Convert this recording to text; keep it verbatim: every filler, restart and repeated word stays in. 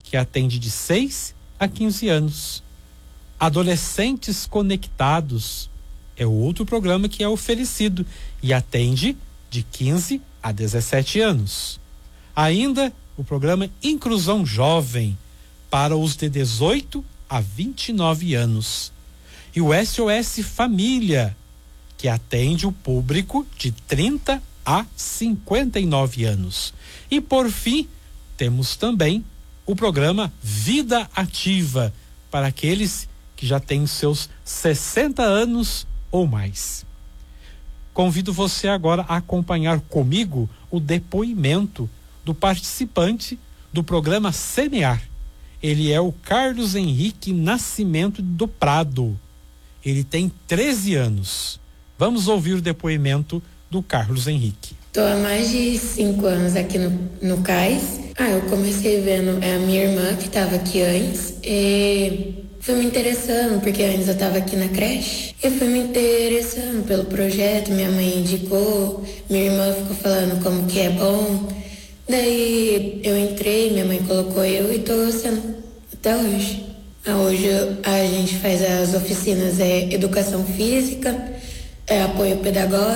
que atende de seis a quinze anos. Adolescentes Conectados é o outro programa que é oferecido e atende de quinze a dezessete anos. Ainda o programa Inclusão Jovem para os de dezoito a vinte e nove anos. E o S O S Família, que atende o público de trinta a cinquenta e nove anos. E por fim, temos também o programa Vida Ativa para aqueles que já têm seus sessenta anos ou mais. Convido você agora a acompanhar comigo o depoimento do participante do programa Semear. Ele é o Carlos Henrique Nascimento do Prado. Ele tem treze anos. Vamos ouvir o depoimento do Carlos Henrique. Estou há mais de cinco anos aqui no, no Cais. Ah, eu comecei vendo é a minha irmã que estava aqui antes. E fui me interessando, porque antes eu estava aqui na creche. E fui me interessando pelo projeto, minha mãe indicou, minha irmã ficou falando como que é bom. Daí eu entrei, minha mãe colocou eu e estou sendo até hoje. Hoje a gente faz as oficinas, é educação física, é apoio pedagógico.